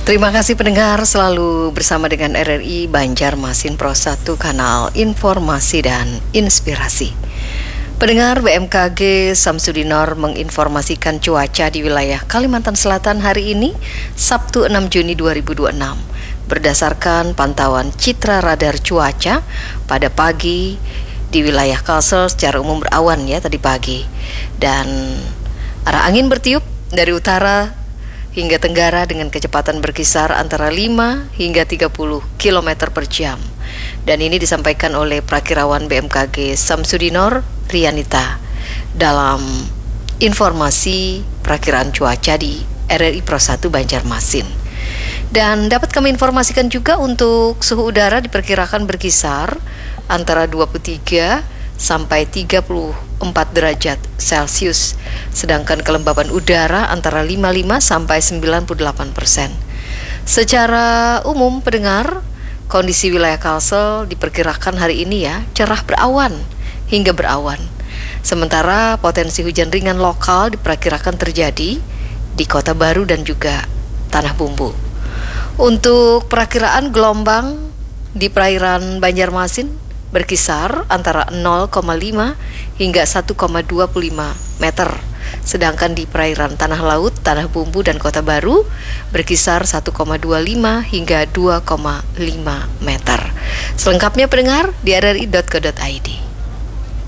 Terima kasih pendengar selalu bersama dengan RRI Banjarmasin Pro 1 kanal informasi dan inspirasi. Pendengar, BMKG Samsudinor menginformasikan cuaca di wilayah Kalimantan Selatan hari ini, Sabtu 6 Juni 2026. Berdasarkan pantauan citra radar cuaca pada pagi di wilayah Kalsel secara umum berawan ya tadi pagi. Dan arah angin bertiup dari utara hingga tenggara dengan kecepatan berkisar antara 5 hingga 30 km per jam. Dan ini disampaikan oleh Prakirawan BMKG Samsudinor Rianita dalam informasi perakiraan cuaca di RRI Pro 1 Banjarmasin. Dan dapat kami informasikan juga untuk suhu udara diperkirakan berkisar antara 23 sampai 34 derajat Celcius, sedangkan kelembaban udara antara 55 sampai 98%. Secara umum pendengar, kondisi wilayah Kalsel diperkirakan hari ini ya cerah berawan hingga berawan. Sementara potensi hujan ringan lokal diperkirakan terjadi di Kota Baru dan juga Tanah Bumbu. Untuk perakiraan gelombang di perairan Banjarmasin berkisar antara 0,5 hingga 1,25 meter. Sedangkan di perairan Tanah Laut, Tanah Bumbu, dan Kota Baru berkisar 1,25 hingga 2,5 meter. Selengkapnya pendengar di rri.co.id.